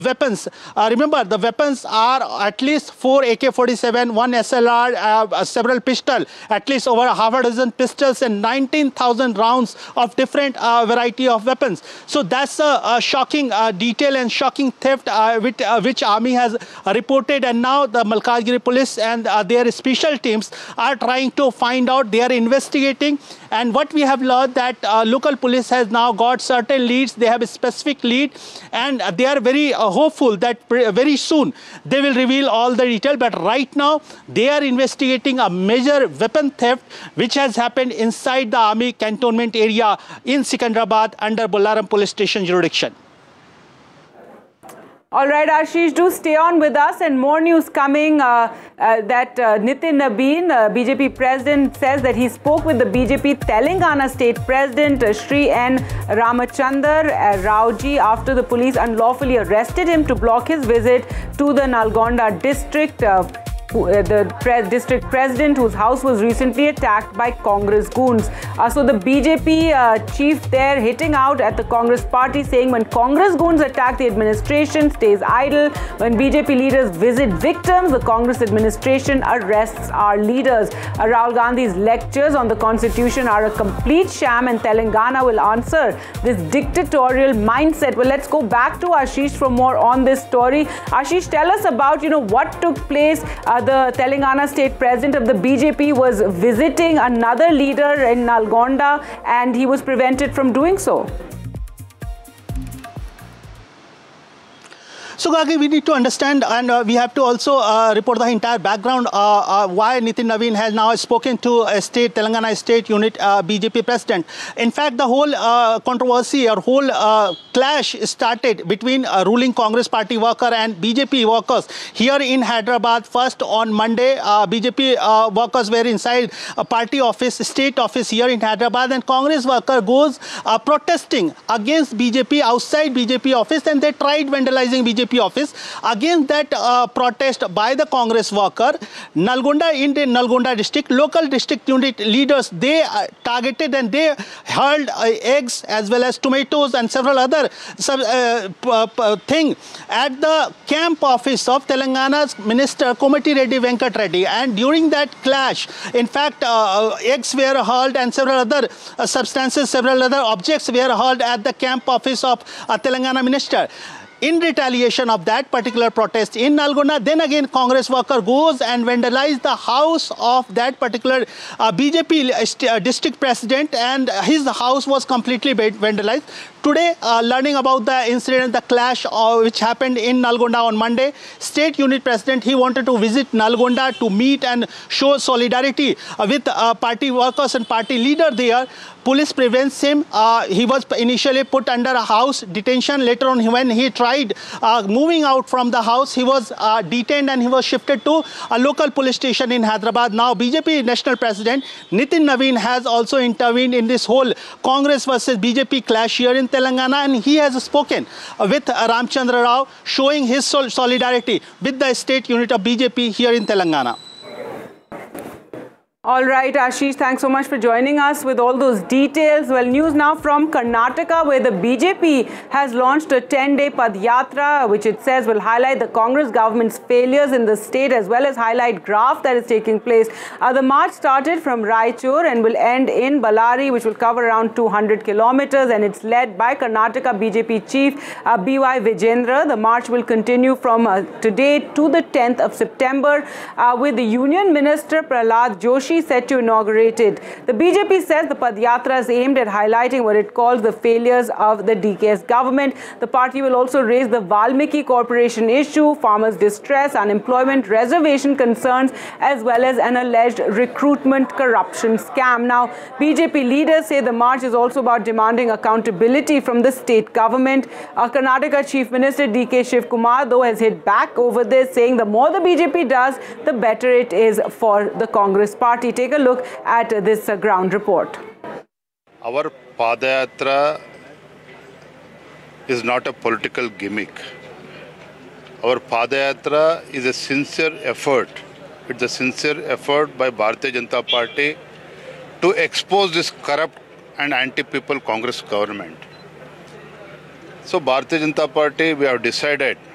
weapons. Remember, the weapons are at least 4 AK-47, 1 SLR, several pistols, at least over half a dozen pistols and 19,000 rounds of different variety of weapons. So that's a shocking detail and shocking theft which army has reported, and now the Malkajgiri police and their special teams are trying to find out. They are investigating, and what we have learned that local police has now got certain leads. They have a specific lead, and they are very hopeful that very soon they will reveal all the detail. But right now they are investigating a major weapon theft which has happened inside the army cantonment area in Secunderabad under Bolaram police station jurisdiction. All right, Ashish, do stay on with us, and more news coming that Nitin Nabin, BJP president, says that he spoke with the BJP Telangana state president Shri N. Ramachandar Raoji after the police unlawfully arrested him to block his visit to the Nalgonda district. The district president whose house was recently attacked by Congress goons. So the BJP chief there hitting out at the Congress party, saying when Congress goons attack, the administration stays idle. When BJP leaders visit victims, the Congress administration arrests our leaders. Rahul Gandhi's lectures on the constitution are a complete sham, and Telangana will answer this dictatorial mindset. Well, let's go back to Ashish for more on this story. Ashish, tell us about, what took place. The Telangana state president of the BJP was visiting another leader in Nalgonda, and he was prevented from doing so. So, Gagi, we need to understand, and we have to also report the entire background why Nitin Nabin has now spoken to a Telangana state unit BJP president. In fact, the whole controversy or whole clash started between ruling Congress party worker and BJP workers here in Hyderabad. First on Monday, BJP workers were inside a party office, state office here in Hyderabad, and Congress worker goes protesting against BJP outside BJP office, and they tried vandalizing BJP office. Against that protest by the Congress worker, Nalgonda in the Nalgonda district, local district unit leaders, they targeted and they hurled eggs as well as tomatoes and several other things at the camp office of Telangana's Minister Komati Reddy Venkat Reddy. And during that clash, in fact, eggs were hurled and several other substances, several other objects were hurled at the camp office of Telangana minister. In retaliation of that particular protest in Nalgonda, then again Congress worker goes and vandalizes the house of that particular BJP district president, and his house was completely vandalized. Today, learning about the incident, the clash which happened in Nalgonda on Monday, state unit president, he wanted to visit Nalgonda to meet and show solidarity with party workers and party leader there. Police prevents him. He was initially put under a house detention. Later on, when he tried moving out from the house, he was detained and he was shifted to a local police station in Hyderabad. Now, BJP national president Nitin Nabin has also intervened in this whole Congress versus BJP clash here in Telangana, and he has spoken with Ramchandra Rao, showing his solidarity with the state unit of BJP here in Telangana. All right, Ashish, thanks so much for joining us with all those details. Well, news now from Karnataka, where the BJP has launched a 10-day Padyatra, which it says will highlight the Congress government's failures in the state as well as highlight graft that is taking place. The march started from Raichur and will end in Ballari, which will cover around 200 kilometers, and it's led by Karnataka BJP chief B.Y. Vijendra. The march will continue from today to the 10th of September with the Union Minister Prahlad Joshi set to inaugurate it. The BJP says the Padyatra is aimed at highlighting what it calls the failures of the DKS government. The party will also raise the Valmiki Corporation issue, farmers' distress, unemployment, reservation concerns, as well as an alleged recruitment corruption scam. Now, BJP leaders say the march is also about demanding accountability from the state government. Karnataka Chief Minister D.K. Shiv Kumar, though, has hit back over this, saying the more the BJP does, the better it is for the Congress party. Take a look at this ground report. Our Padayatra is not a political gimmick. Our Padayatra is a sincere effort. It's a sincere effort by Bharatiya Janata Party to expose this corrupt and anti-people Congress government. So Bharatiya Janata Party, we have decided